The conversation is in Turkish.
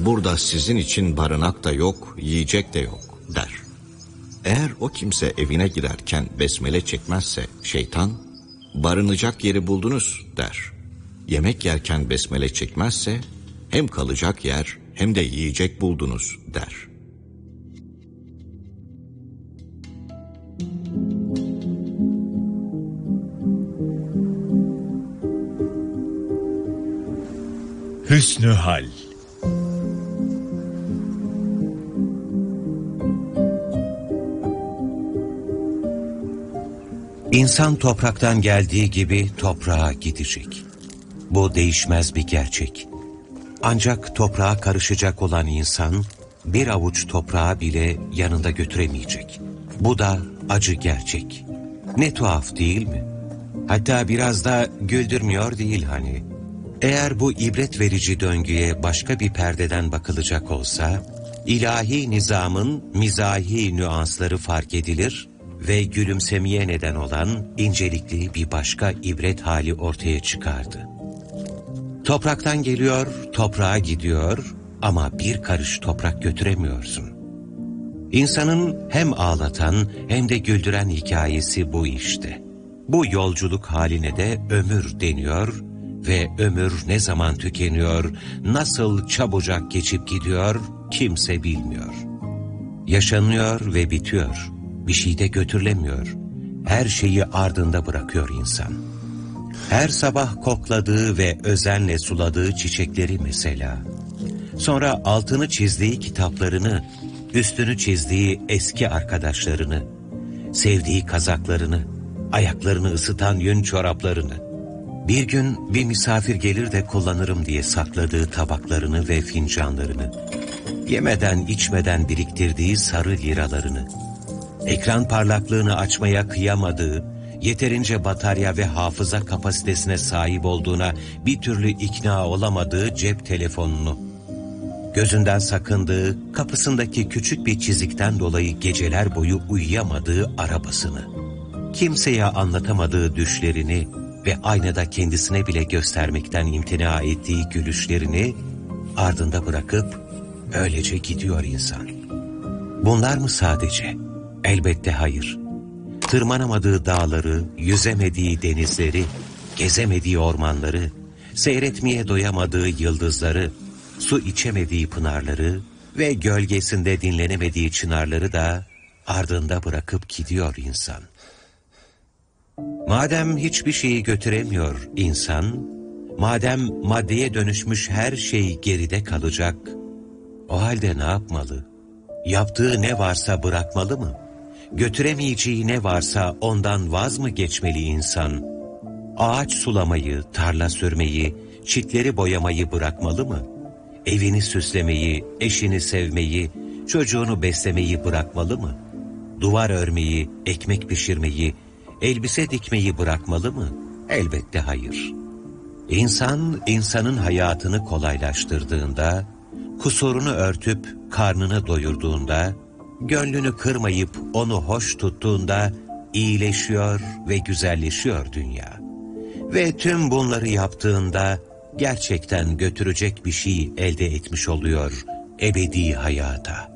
burada sizin için barınak da yok, yiyecek de yok der. Eğer o kimse evine girerken besmele çekmezse şeytan, barınacak yeri buldunuz der. Yemek yerken besmele çekmezse hem kalacak yer hem de yiyecek buldunuz der. Hüsnü hal. İnsan topraktan geldiği gibi toprağa gidecek. Bu değişmez bir gerçek. Ancak toprağa karışacak olan insan bir avuç toprağı bile yanında götüremeyecek. Bu da acı gerçek. Ne tuhaf değil mi? Hatta biraz da güldürmüyor değil hani. Eğer bu ibret verici döngüye başka bir perdeden bakılacak olsa, ilahi nizamın mizahi nüansları fark edilir ve gülümsemeye neden olan incelikli bir başka ibret hali ortaya çıkardı. Topraktan geliyor, toprağa gidiyor ama bir karış toprak götüremiyorsun. İnsanın hem ağlatan hem de güldüren hikayesi bu işte. Bu yolculuk haline de ömür deniyor ve ömür ne zaman tükeniyor, nasıl çabucak geçip gidiyor kimse bilmiyor. Yaşanıyor ve bitiyor. Bir şey de götürülemiyor. Her şeyi ardında bırakıyor insan. Her sabah kokladığı ve özenle suladığı çiçekleri mesela. Sonra altını çizdiği kitaplarını, üstünü çizdiği eski arkadaşlarını, sevdiği kazaklarını, ayaklarını ısıtan yün çoraplarını, bir gün bir misafir gelir de kullanırım diye sakladığı tabaklarını ve fincanlarını, yemeden içmeden biriktirdiği sarı liralarını, ekran parlaklığını açmaya kıyamadığı, yeterince batarya ve hafıza kapasitesine sahip olduğuna bir türlü ikna olamadığı cep telefonunu, gözünden sakındığı, kapısındaki küçük bir çizikten dolayı geceler boyu uyuyamadığı arabasını, kimseye anlatamadığı düşlerini ve aynada kendisine bile göstermekten imtina ettiği gülüşlerini ardında bırakıp öylece gidiyor insan. Bunlar mı sadece? Elbette hayır. Tırmanamadığı dağları, yüzemediği denizleri, gezemediği ormanları, seyretmeye doyamadığı yıldızları, su içemediği pınarları ve gölgesinde dinlenemediği çınarları da ardında bırakıp gidiyor insan. Madem hiçbir şeyi götüremiyor insan, madem maddeye dönüşmüş her şey geride kalacak, o halde ne yapmalı? Yaptığı ne varsa bırakmalı mı? Götüremeyeceği ne varsa ondan vaz mı geçmeli insan? Ağaç sulamayı, tarla sürmeyi, çitleri boyamayı bırakmalı mı? Evini süslemeyi, eşini sevmeyi, çocuğunu beslemeyi bırakmalı mı? Duvar örmeyi, ekmek pişirmeyi, elbise dikmeyi bırakmalı mı? Elbette hayır. İnsan, insanın hayatını kolaylaştırdığında, kusurunu örtüp karnını doyurduğunda, gönlünü kırmayıp onu hoş tuttuğunda iyileşiyor ve güzelleşiyor dünya. Ve tüm bunları yaptığında gerçekten götürecek bir şey elde etmiş oluyor ebedi hayata.